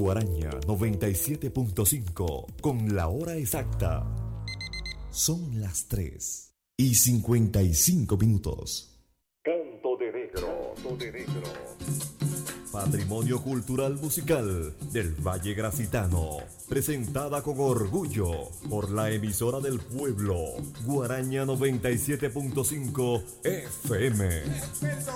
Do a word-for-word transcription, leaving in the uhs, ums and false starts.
Guaraña noventa y siete punto cinco con la hora exacta. Son las tres y cincuenta y cinco minutos. Canto de Negro, Canto de Negro. Patrimonio Cultural Musical del Valle Gracitano. Presentada con orgullo por la emisora del pueblo, Guaraña noventa y siete punto cinco F M.